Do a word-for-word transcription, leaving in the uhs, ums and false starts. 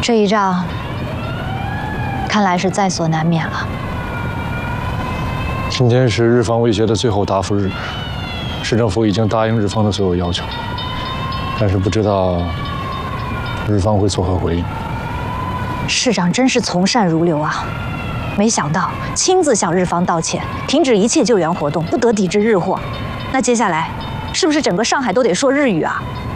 这一仗，看来是在所难免了。 今天是日方威胁的最后答复日，市政府已经答应日方的所有要求，但是不知道日方会作何回应。 市长真是从善如流啊！没想到亲自向日方道歉，停止一切救援活动，不得抵制日货。那接下来，是不是整个上海都得说日语啊？